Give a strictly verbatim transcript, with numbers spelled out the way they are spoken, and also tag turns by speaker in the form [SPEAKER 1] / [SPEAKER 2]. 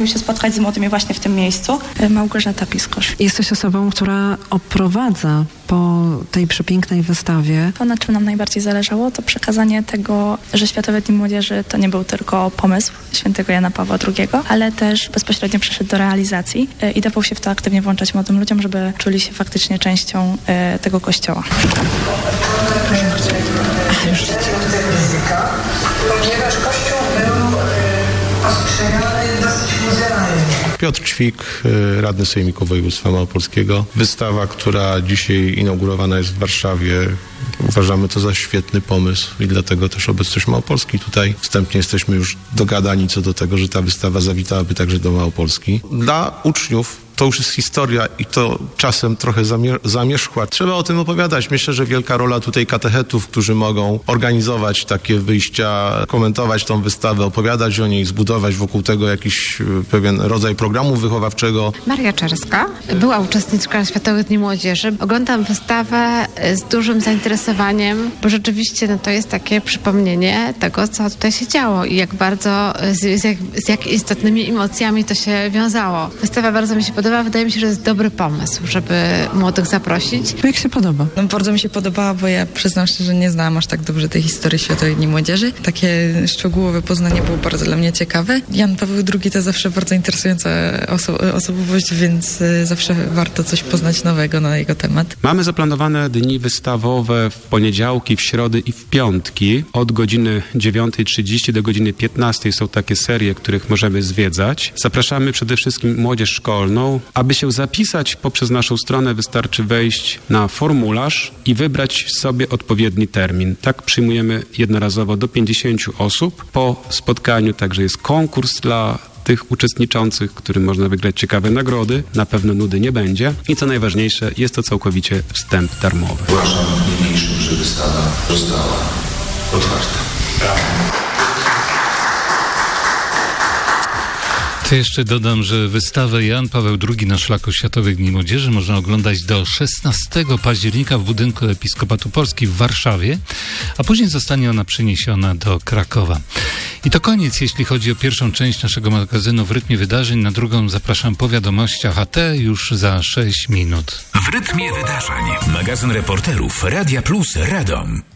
[SPEAKER 1] się spotkać z młodymi właśnie w tym miejscu.
[SPEAKER 2] Małgorzata Piskosz.
[SPEAKER 3] Jesteś osobą, która oprowadza po tej przepięknej wystawie.
[SPEAKER 2] To, na czym nam najbardziej zależało, to przekazanie tego, że Światowe Dni Młodzieży to nie był tylko pomysł świętego Jana Pawła drugiego, ale też bezpośrednio przeszedł do realizacji i dawał się w to aktywnie włączać młodym ludziom, żeby czuli się faktycznie częścią e, tego kościoła.
[SPEAKER 4] Ryzyka, ponieważ Kościół był postrzegany dosyć muzealnie.
[SPEAKER 5] Piotr Ćwik, radny Sejmiku Województwa Małopolskiego. Wystawa, która dzisiaj inaugurowana jest w Warszawie. Uważamy to za świetny pomysł i dlatego też obecność Małopolski tutaj. Wstępnie jesteśmy już dogadani co do tego, że ta wystawa zawitałaby także do Małopolski. Dla uczniów to już jest historia i to czasem trochę zamie- zamierzchła. Trzeba o tym opowiadać. Myślę, że wielka rola tutaj katechetów, którzy mogą organizować takie wyjścia, komentować tą wystawę, opowiadać o niej, zbudować wokół tego jakiś pewien rodzaj programu wychowawczego.
[SPEAKER 6] Maria Czerska, była uczestniczka Światowych Dni Młodzieży. Oglądam wystawę z dużym zainteresowaniem, bo rzeczywiście no, to jest takie przypomnienie tego, co tutaj się działo i jak bardzo, z, z, jak, z jak istotnymi emocjami to się wiązało. Wystawa bardzo mi się podoba. Wydaje mi się, że jest dobry pomysł, żeby młodych zaprosić.
[SPEAKER 3] Jak się podoba?
[SPEAKER 7] No, bardzo mi się podobała, bo ja przyznam szczerze, że nie znałam aż tak dobrze tej historii Światowych Dni Młodzieży. Takie szczegółowe poznanie było bardzo dla mnie ciekawe. Jan Paweł drugi to zawsze bardzo interesująca oso- osobowość, więc zawsze warto coś poznać nowego na jego temat.
[SPEAKER 8] Mamy zaplanowane dni wystawowe w poniedziałki, w środy i w piątki. Od godziny dziewiątej trzydzieści do godziny piętnastej są takie serie, których możemy zwiedzać. Zapraszamy przede wszystkim młodzież szkolną. Aby się zapisać poprzez naszą stronę, wystarczy wejść na formularz i wybrać sobie odpowiedni termin. Tak przyjmujemy jednorazowo do pięćdziesięciu osób. Po spotkaniu także jest konkurs dla tych uczestniczących, którym można wygrać ciekawe nagrody. Na pewno nudy nie będzie. I co najważniejsze, jest to całkowicie wstęp darmowy.
[SPEAKER 9] Uważam niniejszym, że wystawa została otwarta.
[SPEAKER 10] To jeszcze dodam, że wystawę Jan Paweł drugi na szlaku Światowych Dni Młodzieży można oglądać do szesnastego października w budynku Episkopatu Polski w Warszawie, a później zostanie ona przeniesiona do Krakowa. I to koniec, jeśli chodzi o pierwszą część naszego magazynu W rytmie wydarzeń. Na drugą zapraszam po wiadomościach A T już za sześć minut.
[SPEAKER 11] W rytmie wydarzeń. Magazyn reporterów Radia Plus Radom.